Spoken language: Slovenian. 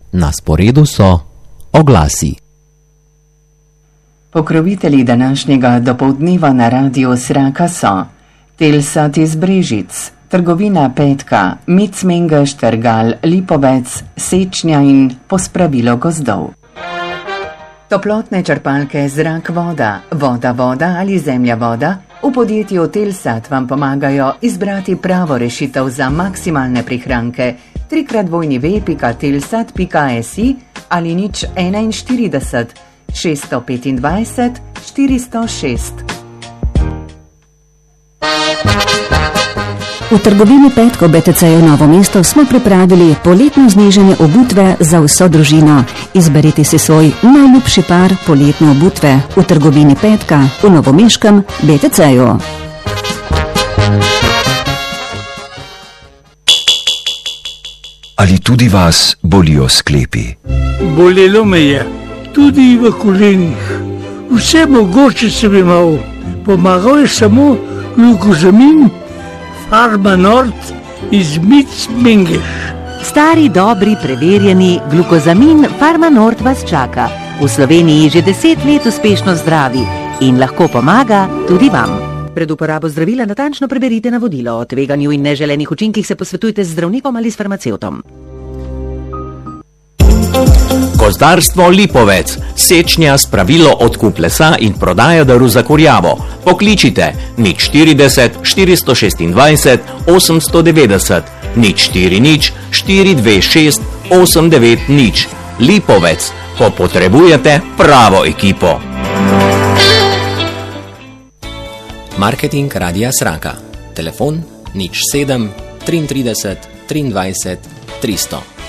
Na sporedu so oglasi. Pokrovitelji današnjega dopoldneva na radiu Sraka so Telsat iz Brežic, Trgovina Petka, Micmengeš, Trgal, Lipovec, Sečnja in Pospravilo gozdov. Toplotne črpalke zrak voda, voda ali zemlja voda v podjetju Telsat vam pomagajo izbrati pravo rešitev za maksimalne prihranke. 3x2v.telsat.si ali 041 625 406. V trgovini Petko BTC-ju Novo mesto smo pripravili poletno znižanje obutve za vso družino. Izberite si svoj najljubši par poletne obutve v trgovini Petka v novomeškem BTC-ju. Ali tudi vas bolijo sklepi? Bolelo me je, tudi v kolenih. Vse mogoče sem imel. Pomagal je samo glukozamin Pharma Nord iz Micmengeš. Stari, dobri, preverjeni glukozamin Pharma Nord vas čaka. V Sloveniji že 10 let uspešno zdravi in lahko pomaga tudi vam. Pred uporabo zdravila natančno preberite navodilo. O tveganju in neželenih učinkih se posvetujte z zdravnikom ali s farmacevtom. Gozdarstvo Lipovec, sečnja, spravilo, odkup lesa in prodaja drv za kurjavo. Pokličite 040 426 890 040 426 890. Lipovec, ko potrebujete pravo ekipo. Marketing Radia Sraka. Telefon 07 33 23 300.